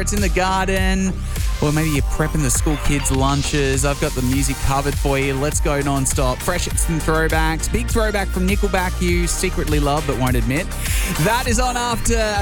it's in the garden, or maybe you're prepping the school kids' lunches. I've got the music covered for you. Let's go non-stop. Fresh hits and throwbacks. Big throwback from Nickelback you secretly love but won't admit. That is on after